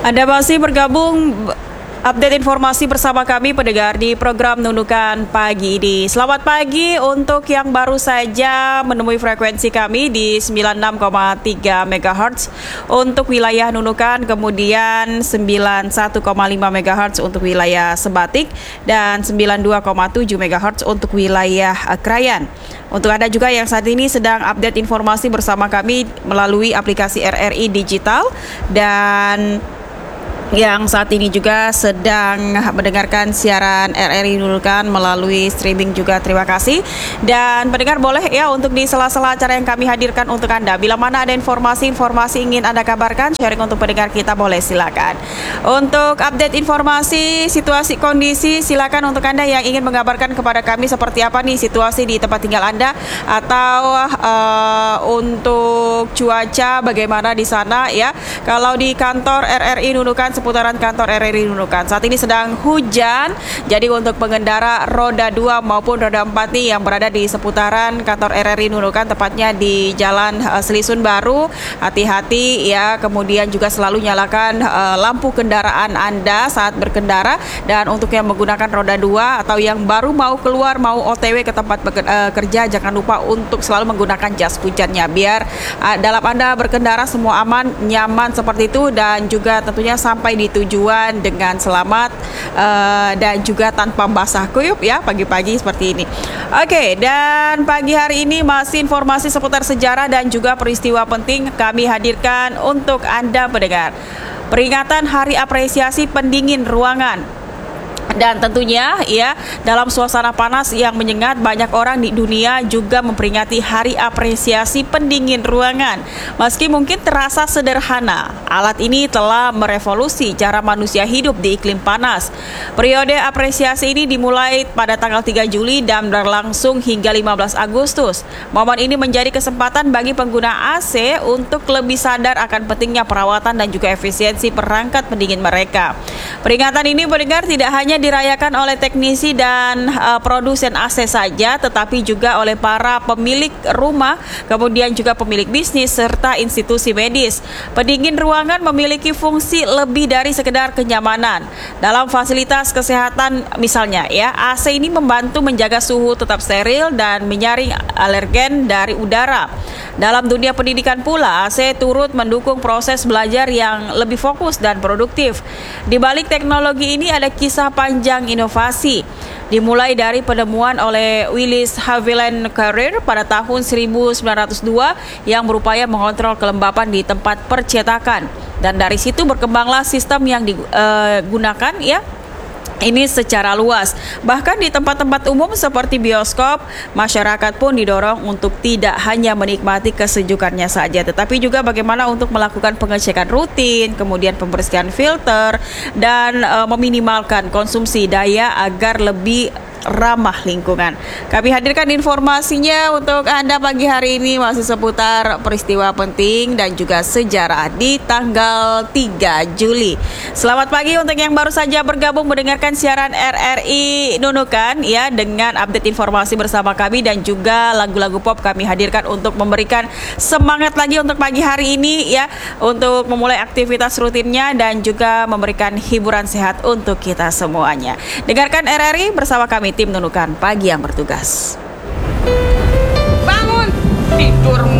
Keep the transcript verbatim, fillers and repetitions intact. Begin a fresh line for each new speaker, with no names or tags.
Anda masih bergabung update informasi bersama kami pendengar di program Nunukan Pagi ini. Selamat pagi untuk yang baru saja menemui frekuensi kami di sembilan puluh enam koma tiga megahertz untuk wilayah Nunukan, kemudian sembilan puluh satu koma lima megahertz untuk wilayah Sebatik dan sembilan puluh dua koma tujuh megahertz untuk wilayah Krayan. Untuk Anda juga yang saat ini sedang update informasi bersama kami melalui aplikasi R R I Digital dan yang saat ini juga sedang mendengarkan siaran R R I Nunukan melalui streaming juga, terima kasih. Dan pendengar boleh ya untuk di sela-sela acara yang kami hadirkan untuk Anda, bila mana ada informasi-informasi ingin Anda kabarkan, sharing untuk pendengar kita, boleh silakan. Untuk update informasi, situasi, kondisi, silakan untuk Anda yang ingin mengabarkan kepada kami seperti apa nih situasi di tempat tinggal Anda, atau uh, untuk cuaca bagaimana di sana ya. Kalau di kantor R R I Nunukan, seputaran kantor R R I Nunukan saat ini sedang hujan, jadi untuk pengendara roda dua maupun roda empat nih yang berada di seputaran kantor R R I Nunukan, tepatnya di Jalan uh, Selisun Baru, hati-hati ya. Kemudian juga selalu nyalakan uh, lampu kendaraan Anda saat berkendara. Dan untuk yang menggunakan roda dua atau yang baru mau keluar, mau O T W ke tempat beker, uh, kerja, jangan lupa untuk selalu menggunakan jas hujannya biar uh, dalam Anda berkendara semua aman, nyaman seperti itu, dan juga tentunya sampai di tujuan dengan selamat uh, dan juga tanpa basah kuyup ya pagi-pagi seperti ini. Oke, dan pagi hari ini masih informasi seputar sejarah dan juga peristiwa penting kami hadirkan untuk Anda pendengar. Peringatan Hari Apresiasi Pendingin Ruangan. Dan tentunya ya, dalam suasana panas yang menyengat, banyak orang di dunia juga memperingati Hari Apresiasi Pendingin Ruangan. Meski mungkin terasa sederhana, alat ini telah merevolusi cara manusia hidup di iklim panas. Periode apresiasi ini dimulai pada tanggal tiga Juli dan berlangsung hingga lima belas Agustus. Momen ini menjadi kesempatan bagi pengguna A C untuk lebih sadar akan pentingnya perawatan dan juga efisiensi perangkat pendingin mereka. Peringatan ini mendengar tidak hanya dirayakan oleh teknisi dan uh, produsen A C saja, tetapi juga oleh para pemilik rumah, kemudian juga pemilik bisnis serta institusi medis. Pendingin ruangan memiliki fungsi lebih dari sekedar kenyamanan. Dalam fasilitas kesehatan misalnya ya, A C ini membantu menjaga suhu tetap steril dan menyaring alergen dari udara. Dalam dunia pendidikan pula, A C turut mendukung proses belajar yang lebih fokus dan produktif. Di balik teknologi ini ada kisah panjang inovasi. Dimulai dari penemuan oleh Willis Haviland Carrier pada tahun seribu sembilan ratus dua yang berupaya mengontrol kelembapan di tempat percetakan. Dan dari situ berkembanglah sistem yang digunakan ya ini secara luas. Bahkan di tempat-tempat umum seperti bioskop, masyarakat pun didorong untuk tidak hanya menikmati kesejukannya saja, tetapi juga bagaimana untuk melakukan pengecekan rutin, kemudian pembersihan filter, dan e, meminimalkan konsumsi daya agar lebih ramah lingkungan. Kami hadirkan informasinya untuk Anda pagi hari ini masih seputar peristiwa penting dan juga sejarah di tanggal tiga Juli. Selamat pagi untuk yang baru saja bergabung mendengarkan siaran R R I Nunukan ya, dengan update informasi bersama kami dan juga lagu-lagu pop kami hadirkan untuk memberikan semangat lagi untuk pagi hari ini ya, untuk memulai aktivitas rutinnya dan juga memberikan hiburan sehat untuk kita semuanya. Dengarkan R R I bersama kami tim Nunukan Pagi yang bertugas.
Bangun, tidur